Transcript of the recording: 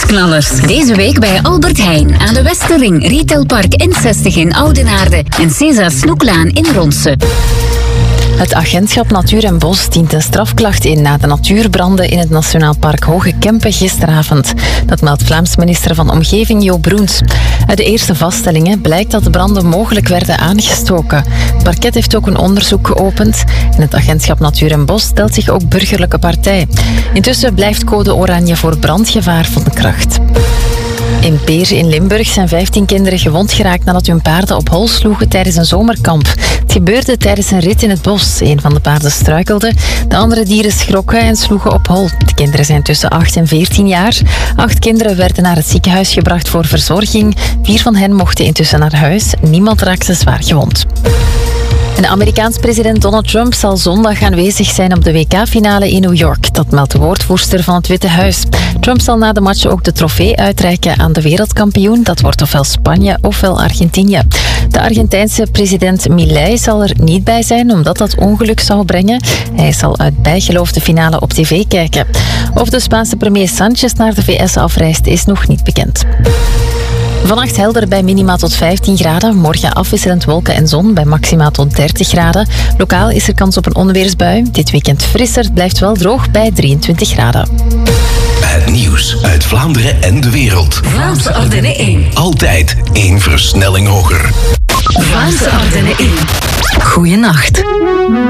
Prijsknallers. Deze week bij Albert Heijn aan de Westerring, Retailpark N60 in Oudenaarde en César Snoeklaan in Ronse. Het agentschap Natuur en Bos dient een strafklacht in na de natuurbranden in het Nationaal Park Hoge Kempen gisteravond. Dat meldt Vlaams minister van Omgeving Jo Broens. Uit de eerste vaststellingen blijkt dat de branden mogelijk werden aangestoken. Het parket heeft ook een onderzoek geopend en het agentschap Natuur en Bos stelt zich ook burgerlijke partij. Intussen blijft code oranje voor brandgevaar van de kracht. In Peer in Limburg zijn 15 kinderen gewond geraakt nadat hun paarden op hol sloegen tijdens een zomerkamp. Het gebeurde tijdens een rit in het bos. Een van de paarden struikelde, de andere dieren schrokken en sloegen op hol. De kinderen zijn tussen 8 en 14 jaar. 8 kinderen werden naar het ziekenhuis gebracht voor verzorging. 4 van hen mochten intussen naar huis. Niemand raakte zwaar gewond. De Amerikaans president Donald Trump zal zondag aanwezig zijn op de WK-finale in New York. Dat meldt de woordvoerster van het Witte Huis. Trump zal na de match ook de trofee uitreiken aan de wereldkampioen. Dat wordt ofwel Spanje ofwel Argentinië. De Argentijnse president Milei zal er niet bij zijn omdat dat ongeluk zou brengen. Hij zal uit bijgeloof de finale op tv kijken. Of de Spaanse premier Sanchez naar de VS afreist is nog niet bekend. Vannacht helder bij minima tot 15 graden. Morgen afwisselend wolken en zon bij maxima tot 30 graden. Lokaal is er kans op een onweersbui. Dit weekend frisser, blijft wel droog bij 23 graden. Het nieuws uit Vlaanderen en de wereld. Vlaamse Ardenne 1. Altijd 1 versnelling hoger. Vlaamse Ardenne 1. Goeienacht.